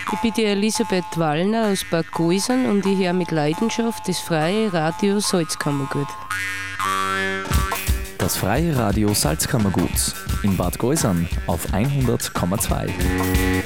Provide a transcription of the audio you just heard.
Ich bin die Elisabeth Wallner aus Bad Goisern und ich höre mit Leidenschaft das freie Radio Salzkammergut. Das freie Radio Salzkammergut in Bad Goisern auf 100,2.